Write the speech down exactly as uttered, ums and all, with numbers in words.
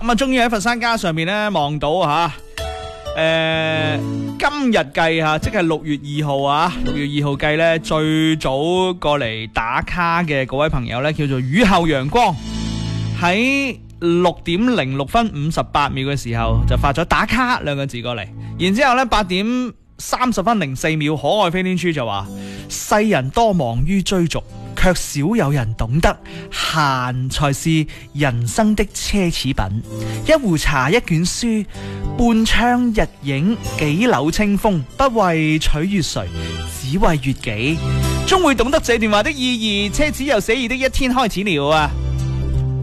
咁啊，終於喺佛山街上面咧望到吓，誒、呃，今日計吓，即係六月二號啊，六月二號計咧最早過嚟打卡嘅嗰位朋友咧，叫做雨後陽光，喺六點零六分五十八秒嘅時候就發咗打卡兩個字過嚟，然之後咧八點三十分零四秒，可愛飛天豬就話：世人多忙於追逐，卻少有人懂得閒才是人生的奢侈品。一壺茶，一卷書，半窗日影，幾縷清風，不為取悦誰，只為悦己。終會懂得這段話的意義，奢侈又寫意的一天開始了啊！